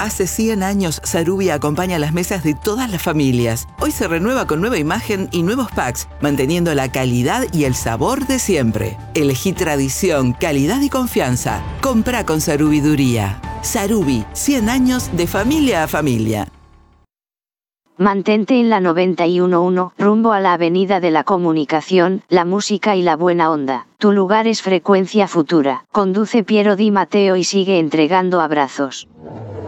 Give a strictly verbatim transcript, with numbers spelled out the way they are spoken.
Hace cien años, Sarubi acompaña las mesas de todas las familias. Hoy se renueva con nueva imagen y nuevos packs, manteniendo la calidad y el sabor de siempre. Elegí tradición, calidad y confianza. Comprá con Sarubiduría. Sarubi, cien años de familia a familia. Mantente en la noventa y uno punto uno, rumbo a la Avenida de la Comunicación, la música y la buena onda. Tu lugar es Frecuencia Futura. Conduce Piero Di Matteo y sigue entregando abrazos.